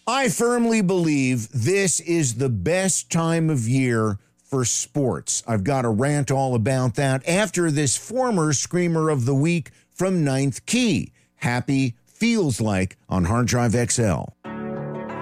I firmly believe this is the best time of year for sports. I've got a rant all about that after this former Screamer of the Week from Ninth Key. Happy Feels Like on Hard Drive XL.